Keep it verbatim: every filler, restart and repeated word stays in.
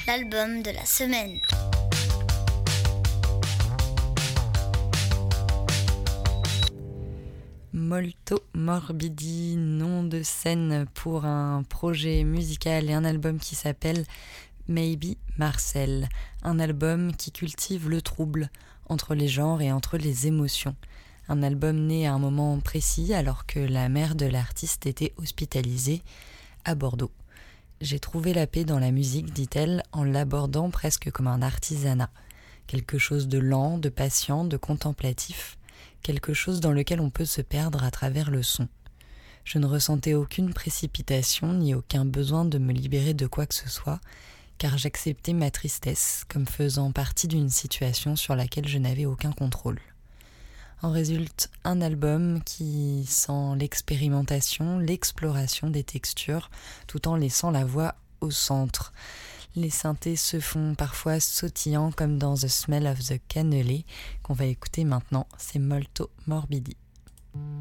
l'album de la semaine. Molto Morbidi, nom de scène pour un projet musical et un album qui s'appelle Maybe Marcel, un album qui cultive le trouble entre les genres et entre les émotions. Un album né à un moment précis alors que la mère de l'artiste était hospitalisée à Bordeaux. J'ai trouvé la paix dans la musique, dit-elle, en l'abordant presque comme un artisanat. Quelque chose de lent, de patient, de contemplatif, quelque chose dans lequel on peut se perdre à travers le son. Je ne ressentais aucune précipitation ni aucun besoin de me libérer de quoi que ce soit, car j'acceptais ma tristesse comme faisant partie d'une situation sur laquelle je n'avais aucun contrôle. En résulte un album qui sent l'expérimentation, l'exploration des textures, tout en laissant la voix au centre. Les synthés se font parfois sautillants comme dans The Smell of the Cannelé, qu'on va écouter maintenant, c'est Molto Morbidi.